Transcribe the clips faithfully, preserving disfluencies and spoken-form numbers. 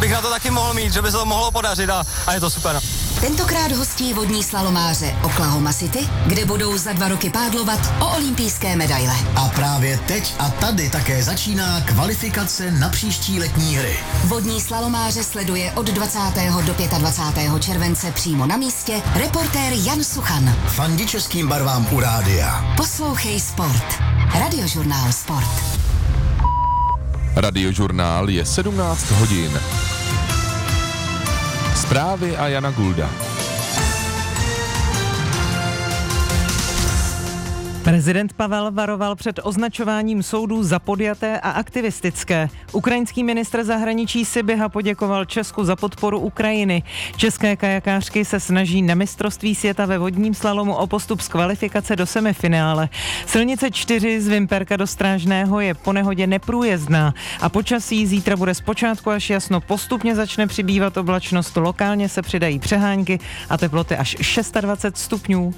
bych na to taky mohl mít, že by se to mohlo podařit a, a je to super. Tentokrát hostí vodní slalomáře Oklahoma City, kde budou za dva roky pádlovat o olympijské medaile. A právě teď a tady také začíná kvalifikace na příští letní hry. Vodní slalomáře sleduje od dvacátého do dvacátého pátého července přímo na místě reportér Jan Suchan. Fandí českým barvám u rádia. Poslouchej Sport. Radiožurnál Sport. Radiožurnál je sedmnáct hodin. Zprávy a Jana Gulda. Prezident Pavel varoval před označováním soudů za podjaté a aktivistické. Ukrajinský ministr zahraničí Sybiha poděkoval Česku za podporu Ukrajiny. České kajakářky se snaží na mistrovství světa ve vodním slalomu o postup z kvalifikace do semifinále. Silnice čtyři z Vimperka do Strážného je po nehodě neprůjezdná a počasí zítra bude zpočátku až jasno, postupně začne přibývat oblačnost, lokálně se přidají přehánky a teploty až dvacet šest stupňů.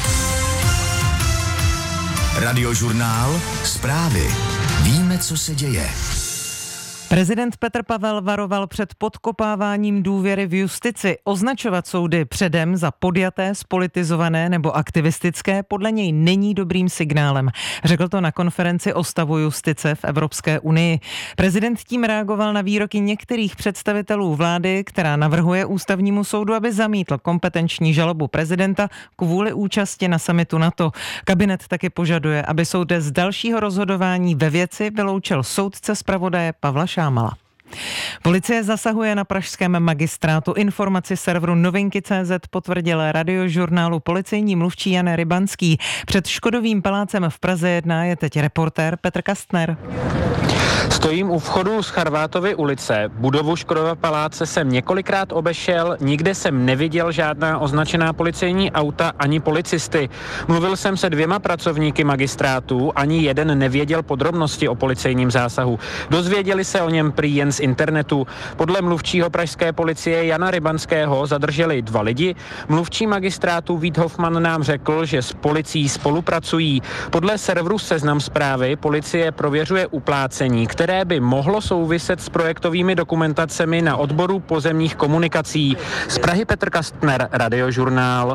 Radiožurnál, zprávy. Víme, co se děje. Prezident Petr Pavel varoval před podkopáváním důvěry v justici. Označovat soudy předem za podjaté, spolitizované nebo aktivistické podle něj není dobrým signálem. Řekl to na konferenci o stavu justice v Evropské unii. Prezident tím reagoval na výroky některých představitelů vlády, která navrhuje ústavnímu soudu, aby zamítl kompetenční žalobu prezidenta kvůli účasti na summitu NATO. Kabinet taky požaduje, aby soud z dalšího rozhodování ve věci vyloučil soudce zpravodaje Pavla Šámala. Policie zasahuje na pražském magistrátu. Informaci serveru novinky tečka cé zet potvrdil Radiožurnálu policejní mluvčí Jan Rybanský. Před Škodovým palácem v Praze jedna je teď reportér Petr Kastner. Stojím u vchodu z Charvátovy ulice. Budovu Škodova paláce jsem několikrát obešel, nikde jsem neviděl žádná označená policejní auta ani policisty. Mluvil jsem se dvěma pracovníky magistrátu, ani jeden nevěděl podrobnosti o policejním zásahu. Dozvěděli se o něm prý jen z internetu. Podle mluvčího pražské policie Jana Rybanského zadrželi dva lidi. Mluvčí magistrátu Vít Hofman nám řekl, že s policií spolupracují. Podle serveru Seznam Zprávy policie prověřuje uplácení, které by mohlo souviset s projektovými dokumentacemi na odboru pozemních komunikací. Z Prahy Petr Kastner, Radiožurnál.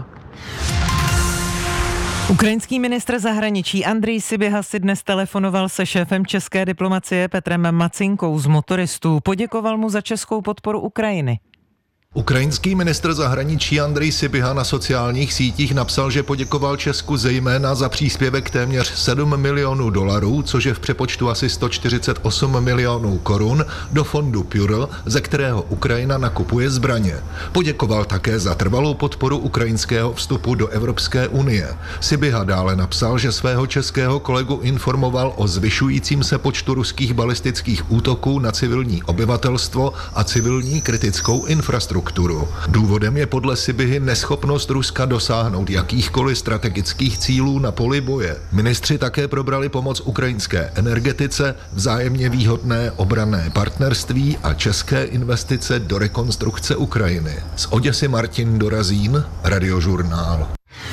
Ukrajinský ministr zahraničí Andrej Sybiha si dnes telefonoval se šéfem české diplomacie Petrem Macinkou z Motoristů. Poděkoval mu za českou podporu Ukrajiny. Ukrajinský ministr zahraničí Andrej Sybiha na sociálních sítích napsal, že poděkoval Česku zejména za příspěvek téměř sedm milionů dolarů, což je v přepočtu asi sto čtyřicet osm milionů korun, do fondu Purl, ze kterého Ukrajina nakupuje zbraně. Poděkoval také za trvalou podporu ukrajinského vstupu do Evropské unie. Sybiha dále napsal, že svého českého kolegu informoval o zvyšujícím se počtu ruských balistických útoků na civilní obyvatelstvo a civilní kritickou infrastrukturu. Důvodem je podle Sybihy neschopnost Ruska dosáhnout jakýchkoliv strategických cílů na poli boje. Ministři také probrali pomoc ukrajinské energetice, vzájemně výhodné obranné partnerství a české investice do rekonstrukce Ukrajiny. Z Oděsy Martin Dorazín, Radiožurnál.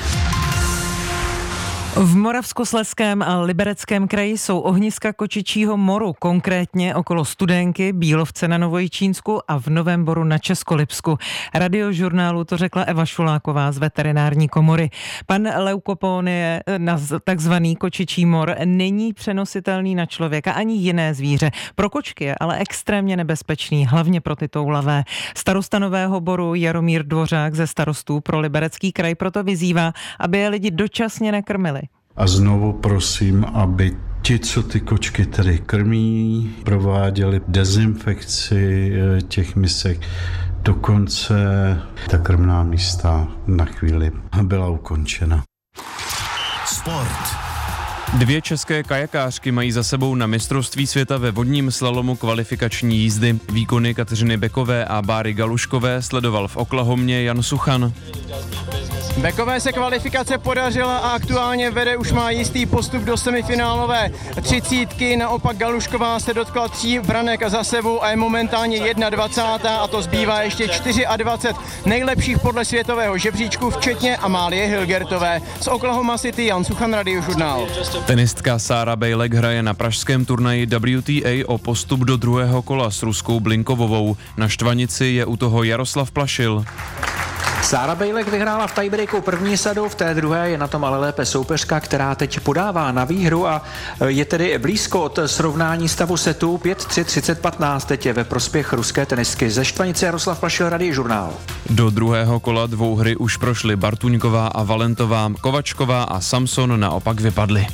V Moravskoslezském a Libereckém kraji jsou ohniska kočičího moru, konkrétně okolo Studénky, Bílovce na Novojčínsku a v Novém Boru na Českolipsku. Radiožurnálu to řekla Eva Šuláková z veterinární komory. Pan leukoponie, takzvaný kočičí mor, není přenositelný na člověka ani jiné zvíře. Pro kočky je ale extrémně nebezpečný, hlavně pro ty toulavé. Starosta Nového Boru Jaromír Dvořák ze starostů pro Liberecký kraj proto vyzývá, aby je lidi dočasně nekrmili. A znovu prosím, aby ti, co ty kočky tedy krmí, prováděli dezinfekci těch misek. Dokonce ta krmná místa na chvíli byla ukončena. Sport. Dvě české kajakářky mají za sebou na mistrovství světa ve vodním slalomu kvalifikační jízdy. Výkony Kateřiny Bekové a Báry Galuškové sledoval v Oklahomě Jan Suchan. Bekové se kvalifikace podařila a aktuálně vede, už má jistý postup do semifinálové třicítky, naopak Galušková se dotkla tří branek za sebou a je momentálně dvacátá jedna a to zbývá ještě dvacet čtyři nejlepších podle světového žebříčku, včetně Amálie Hilgertové. Z Oklahoma City Jan Suchan, Radiožurnál. Tenistka Sára Bejlek hraje na pražském turnaji W T A o postup do druhého kola s Ruskou Blinkovovou. Na štvanici je u toho Jaroslav Plašil. Sára Bejlek vyhrála v tiebreaku první sadu, v té druhé je na tom ale lépe soupeřka, která teď podává na výhru a je tedy blízko od srovnání stavu setu pět tři třicet patnáct, teď je ve prospěch ruské tenistky. Ze štvanice Jaroslav Plašil, Radiožurnál. Do druhého kola dvou hry už prošly Bartuňková a Valentová, Kovačková a Samson naopak vypadly.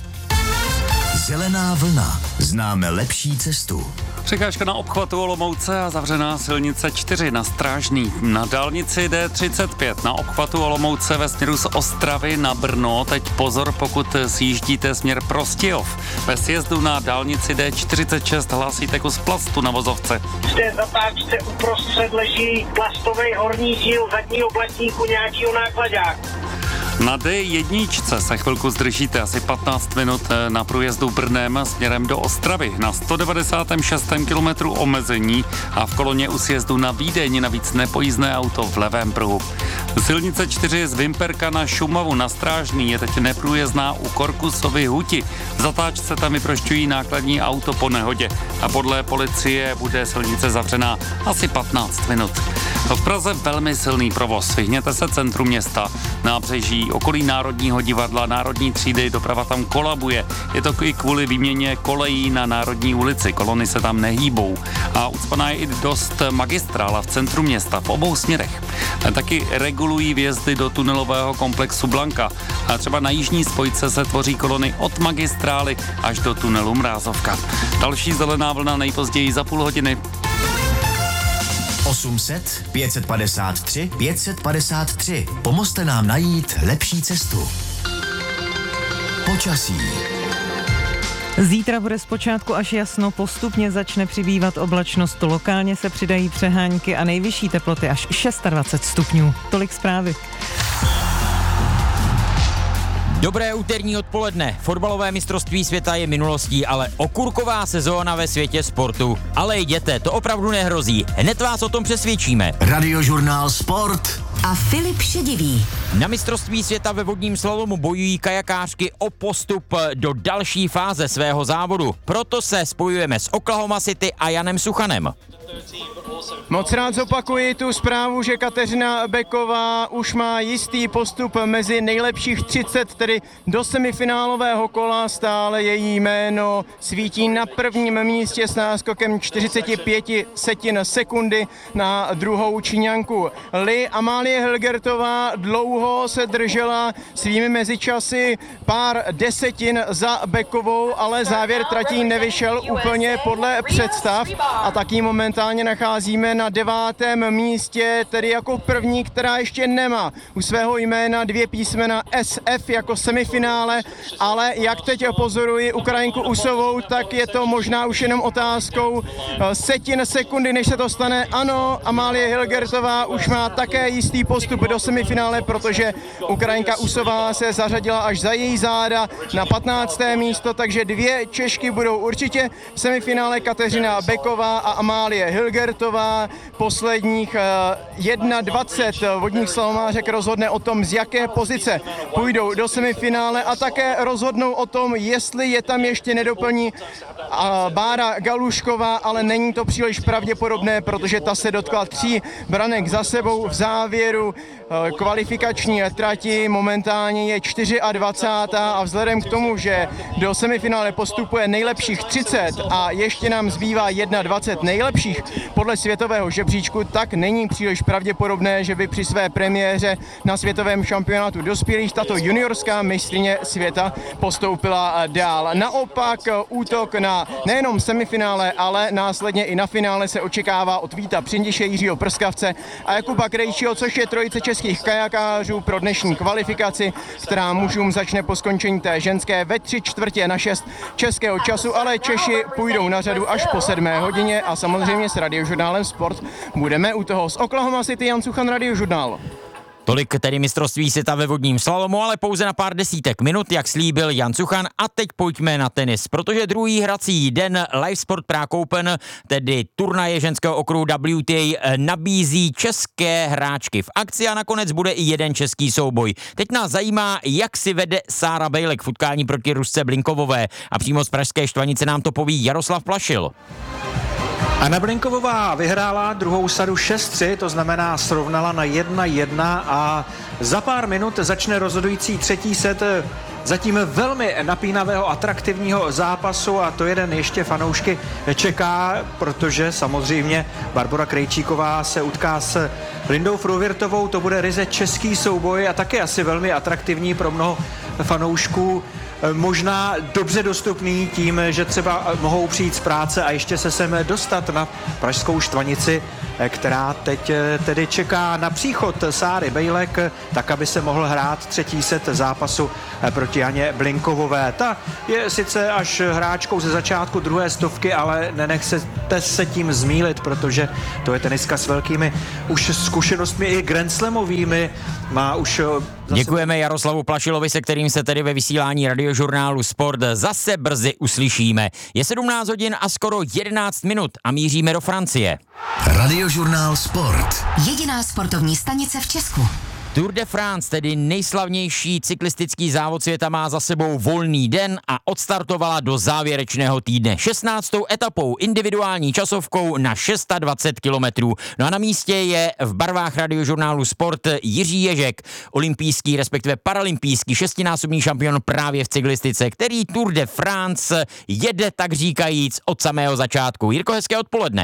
Zelená vlna. Známe lepší cestu. Překážka na obchvatu Olomouce a zavřená silnice čtyři na Strážný. Na dálnici D třicet pět na obchvatu Olomouce ve směru z Ostravy na Brno. Teď pozor, pokud sjíždíte směr Prostějov. Ve sjezdu na dálnici D čtyřicet šest hlásíte kus plastu na vozovce. V té zatáčce uprostřed leží plastový horní díl zadního blatníku nějakýho náklaďáku. Na D jedna se chvilku zdržíte asi patnáct minut na průjezdu Brnem směrem do Ostravy. Na sto devadesát šest kilometru omezení a v koloně u sjezdu na Vídeň navíc nepojízdné auto v levém pruhu. Silnice čtyři z Vimperka na Šumavu na Strážný je teď neprůjezdná u Korkusovy Huti. V zatáčce tam vyprošťují nákladní auto po nehodě a podle policie bude silnice zavřená asi patnáct minut. V Praze velmi silný provoz. Vyhněte se centru města, nábřeží, okolí Národního divadla, Národní třídy, doprava tam kolabuje. Je to i kvůli výměně kolejí na Národní ulici. Kolony se tam nehýbou. A ucpaná je i dost magistrála v centru města v obou směrech. A taky regulují vjezdy do tunelového komplexu Blanka. A třeba na jižní spojce se tvoří kolony od magistrály až do tunelu Mrázovka. Další zelená vlna nejpozději za půl hodiny. osm set pět set padesát tři pět set padesát tři. Pomozte nám najít lepší cestu. Počasí. Zítra bude zpočátku až jasno, postupně začne přibývat oblačnost, lokálně se přidají přehánky a nejvyšší teploty až dvacet šest stupňů. Tolik zprávy. Dobré úterní odpoledne. Fotbalové mistrovství světa je minulostí, ale okurková sezóna ve světě sportu. Ale jděte, to opravdu nehrozí. Hned vás o tom přesvědčíme. Radiožurnál Sport a Filip Šedivý. Na mistrovství světa ve vodním slalomu bojují kajakářky o postup do další fáze svého závodu. Proto se spojujeme s Oklahoma City a Janem Suchanem. Moc rád zopakuji tu zprávu, že Kateřina Beková už má jistý postup mezi nejlepších třicet, tedy do semifinálového kola. Stále její jméno svítí na prvním místě s náskokem čtyřicet pět setin sekundy na druhou Číňanku. Li Amálie Hilgertová dlouho se držela svými mezičasy pár desetin za Bekovou, ale závěr tratí nevyšel úplně podle představ a taky momentálně nacházíme na devátém místě, tedy jako první, která ještě nemá u svého jména dvě písmena S F jako semifinále, ale jak teď pozoruji Ukrajinku Usovou, tak je to možná už jenom otázkou setin sekundy, než se to stane. Ano, Amálie Hilgertová už má také jistý postup do semifinále, protože Ukrajinka Usová se zařadila až za její záda na patnácté místo, takže dvě Češky budou určitě v semifinále, Kateřina Beková a Amálie Hilgertová. Posledních dvacet jedna vodních slalomářek rozhodne o tom, z jaké pozice půjdou do semifinále a také rozhodnou o tom, jestli je tam ještě nedoplní Bára Galušková, ale není to příliš pravděpodobné, protože ta se dotkla tří branek za sebou v závěru kvalifikační trati. Momentálně je dvacátá čtvrtá a vzhledem k tomu, že do semifinále postupuje nejlepších třicet a ještě nám zbývá dvacet jedna nejlepších podle světového žebříčku, tak není příliš pravděpodobné, že by při své premiéře na světovém šampionátu dospělých tato juniorská mistryně světa postoupila dál. Naopak útok na nejenom semifinále, ale následně i na finále se očekává od Víta Přindiše, Jiřího Prskavce a Jakuba Krejčího, což je trojice českých kajakářů pro dnešní kvalifikaci, která mužům začne po skončení té ženské ve tři čtvrtě na šest českého času, ale Češi půjdou na řadu až po sedmé hodině a samozřejmě s Radiožurnálem Sport budeme u toho. Z Oklahoma City Jan Suchan, Radiožurnál. Tolik tedy mistrovství světa ve vodním slalomu, ale pouze na pár desítek minut, jak slíbil Jan Cuchan. A teď pojďme na tenis, protože druhý hrací den Live Sport Prague Open, tedy turnaje ženského okruhu W T A, nabízí české hráčky v akci a nakonec bude i jeden český souboj. Teď nás zajímá, jak si vede Sára Bejlek v utkání proti Rusce Blinkovové a přímo z pražské Štvanice nám to poví Jaroslav Plašil. Anna Blinkovová vyhrála druhou sadu šest tři, to znamená srovnala na jedna jedna a za pár minut začne rozhodující třetí set zatím velmi napínavého, atraktivního zápasu a to jeden ještě fanoušky čeká, protože samozřejmě Barbora Krejčíková se utká s Lindou Fruhvirtovou, to bude ryze český souboj a taky asi velmi atraktivní pro mnoho fanoušků. Možná dobře dostupný tím, že třeba mohou přijít z práce a ještě se sem dostat na pražskou Štvanici, která teď tedy čeká na příchod Sáry Bejlek, tak aby se mohl hrát třetí set zápasu proti Aně Blinkovové. Ta je sice až hráčkou ze začátku druhé stovky, ale nenechcete se tím zmýlit, protože to je tenistka s velkými už zkušenostmi i grandslamovými. Má už Děkujeme Jaroslavu Plašilovi, se kterým se tedy ve vysílání radiožurnálu Sport zase brzy uslyšíme. Je sedmnáct hodin a skoro jedenáct minut a míříme do Francie. Radiožurnál Sport. Jediná sportovní stanice v Česku. Tour de France, tedy nejslavnější cyklistický závod světa, má za sebou volný den a odstartovala do závěrečného týdne šestnáctou etapou individuální časovkou na dvacet šest kilometrů. No a na místě je v barvách radiožurnálu Sport Jiří Ježek, olympijský, respektive paralympijský šestinásobný šampion právě v cyklistice, který Tour de France jede tak říkajíc od samého začátku. Jirko, hezké odpoledne.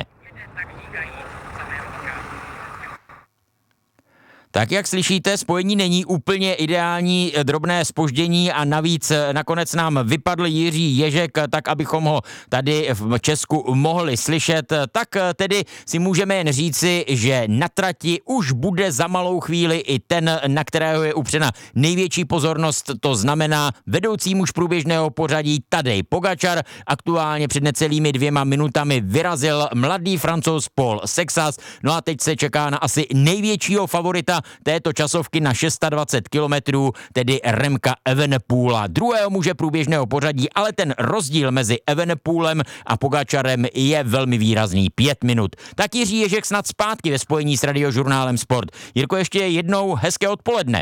Tak jak slyšíte, spojení není úplně ideální, drobné zpoždění a navíc nakonec nám vypadl Jiří Ježek, tak abychom ho tady v Česku mohli slyšet. Tak tedy si můžeme jen říci, že na trati už bude za malou chvíli i ten, na kterého je upřena největší pozornost, to znamená vedoucí muž průběžného pořadí Tadej Pogačar. Aktuálně před necelými dvěma minutami vyrazil mladý Francouz Paul Sexas, no a teď se čeká na asi největšího favorita této časovky na dvacet šest kilometrů, tedy Remka Evenepoela, druhého muže průběžného pořadí, ale ten rozdíl mezi Evenepoelem a Pogačarem je velmi výrazný, pět minut. Tak Jiří Ježek snad zpátky ve spojení s radiožurnálem Sport. Jirko, ještě jednou hezké odpoledne.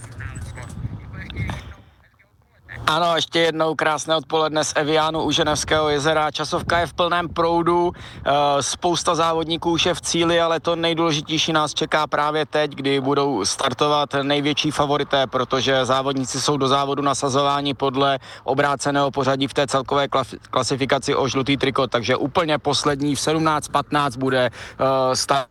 Ano, ještě jednou krásné odpoledne z Eviánu u Ženevského jezera. Časovka je v plném proudu, spousta závodníků už je v cíli, ale to nejdůležitější nás čeká právě teď, kdy budou startovat největší favorité, protože závodníci jsou do závodu nasazováni podle obráceného pořadí v té celkové klasifikaci o žlutý trikot, takže úplně poslední v sedmnáct patnáct bude start.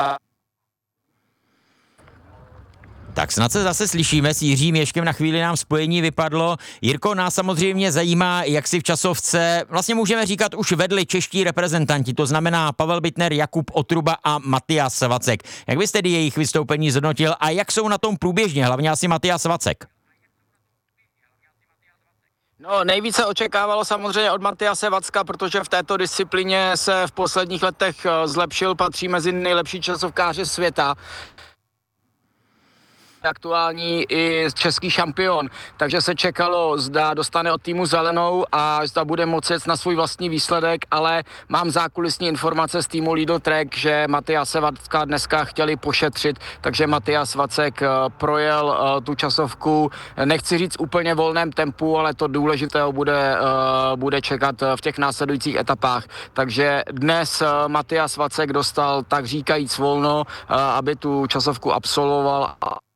Tak snad se zase slyšíme s Jiřím Ježkem, na chvíli nám spojení vypadlo. Jirko, nás samozřejmě zajímá, jak si v časovce, vlastně můžeme říkat, už vedli čeští reprezentanti, to znamená Pavel Bittner, Jakub Otruba a Matias Vacek. Jak byste tedy jejich vystoupení zhodnotil a jak jsou na tom průběžně, hlavně asi Matias Vacek? No, nejvíce očekávalo samozřejmě od Matiase Vacka, protože v této disciplíně se v posledních letech zlepšil, patří mezi nejlepší časovkáře světa. Aktuální i český šampion, takže se čekalo, zda dostane od týmu zelenou a zda bude moci jet na svůj vlastní výsledek, ale mám zákulisní informace z týmu Lidl Trek, že Matiase Vacka dneska chtěli pošetřit, takže Matias Vacek projel tu časovku, nechci říct úplně volném tempu, ale to důležitého bude, bude čekat v těch následujících etapách, takže dnes Matias Vacek dostal tak říkajíc volno, aby tu časovku absolvoval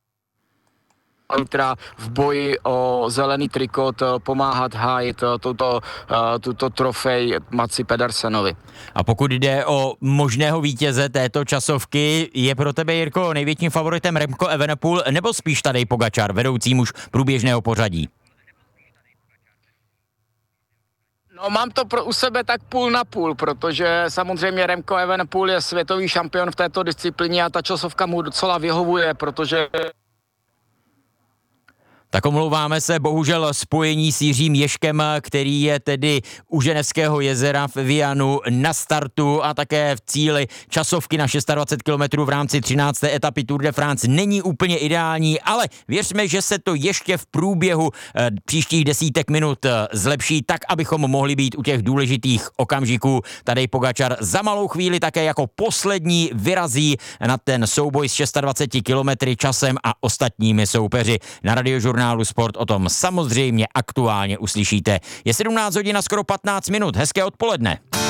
zítra v boji o zelený trikot pomáhat hájit tuto, tuto trofej Matsi Pedersenovi. A pokud jde o možného vítěze této časovky, je pro tebe, Jirko, největším favoritem Remco Evenepoel nebo spíš Tadej Pogačar, vedoucí muž průběžného pořadí? No, mám to pro u sebe tak půl na půl, protože samozřejmě Remco Evenepoel je světový šampion v této disciplíně a ta časovka mu docela vyhovuje, protože Tak omlouváme se, bohužel spojení s Jiřím Ježkem, který je tedy u Ženevského jezera v Vianu na startu a také v cíli časovky na dvacet šest kilometrů v rámci třinácté etapy Tour de France není úplně ideální, ale věřme, že se to ještě v průběhu e, příštích desítek minut e, zlepší tak, abychom mohli být u těch důležitých okamžiků. Tadej Pogačar za malou chvíli také jako poslední vyrazí na ten souboj s dvaceti šesti kilometry časem a ostatními soupeři. Na Radiožurnálu Sport o tom samozřejmě aktuálně uslyšíte. Je sedmnáct hodin a skoro patnáct minut. Hezké odpoledne.